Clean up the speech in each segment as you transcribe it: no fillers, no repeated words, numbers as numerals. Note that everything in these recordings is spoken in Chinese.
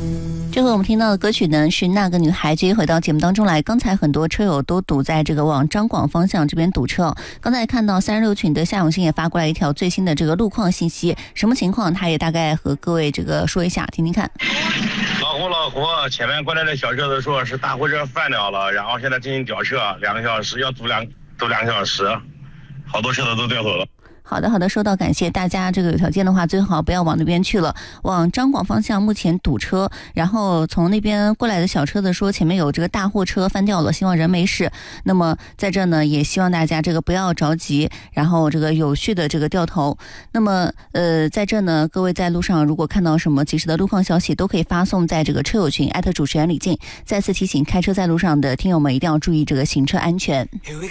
最后我们听到的歌曲呢是那个女孩。继续回到节目当中来，刚才很多车友都堵在这个往张广方向这边堵车。刚才看到36群的夏永新也发过来一条最新的这个路况信息，什么情况他也大概和各位这个说一下，听听看。 老胡，前面过来的小车子说是大货车翻掉了，然后现在进行吊车，2个小时要堵2个小时，好多车子都掉头了。 好的，收到，感谢大家。这个有条件的话，最好不要往那边去了。往张广方向目前堵车，然后从那边过来的小车子说前面有这个大货车翻掉了，希望人没事。那么在这呢，也希望大家这个不要着急，然后这个有序的这个掉头。那么在这呢，各位在路上如果看到什么及时的路况消息，都可以发送在这个车友群@主持人李静。再次提醒开车在路上的听友们一定要注意这个行车安全。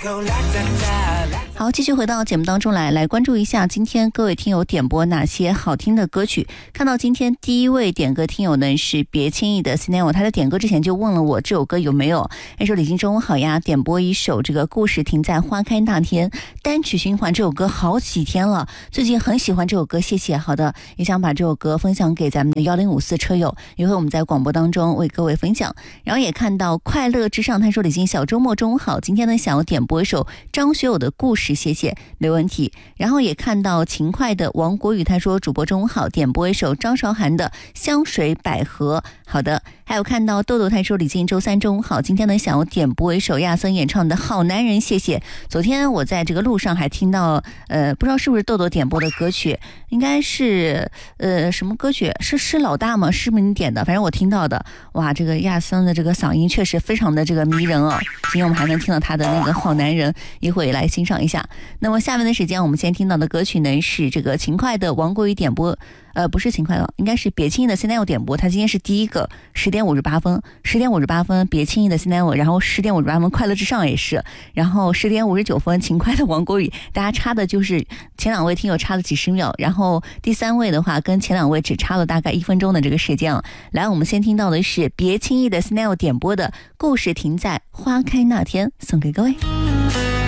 好，继续回到节目当中来关注一下今天各位听友点播哪些好听的歌曲。看到今天第一位点歌听友呢是别轻易的 Sineo， 他在点歌之前就问了我这首歌有没有。他说李静中午好呀，点播一首这个故事停在花开那天，单曲循环这首歌好几天了，最近很喜欢这首歌，谢谢。好的，也想把这首歌分享给咱们的1054车友，一会我们在广播当中为各位分享。然后也看到快乐之上，他说李静小周末中午好，今天呢想要点播一首张学友的故事，谢谢，没问题。然后也看到勤快的王国宇，他说主播中午好，点播一首张韶涵的香水百合。好的，还有看到豆豆，他说李静周三中午好，今天呢想要点播一首亚森演唱的好男人，谢谢。昨天我在这个路上还听到不知道是不是豆豆点播的歌曲，应该是什么歌曲，是老大吗？是不是你点的？反正我听到的。哇，这个亚森的这个嗓音确实非常的这个迷人哦。今天我们还能听到他的那个好男人，一会来欣赏一下。那么下面的时间我们先听到的歌曲呢是这个勤快的王国宇点播，不是勤快的，应该是别轻易的 Sineo 点播，他今天是第一个10点58分别轻易的 Sineo， 然后10点58分快乐至上也是，然后10点59分勤快的王国宇，大家差的就是前两位听友差了几十秒，然后第三位的话跟前两位只差了大概1分钟的这个时间啊。来，我们先听到的是别轻易的 Sineo 点播的故事停在花开那天，送给各位。